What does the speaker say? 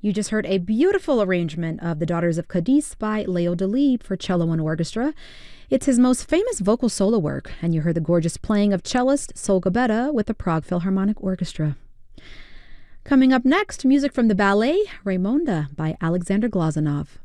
You just heard a beautiful arrangement of The Daughters of Cadiz by Leo Delibes for cello and orchestra. It's his most famous vocal solo work, and you heard the gorgeous playing of cellist Sol Gabetta with the Prague Philharmonic Orchestra. Coming up next, music from the ballet Raymonda by Alexander Glazunov.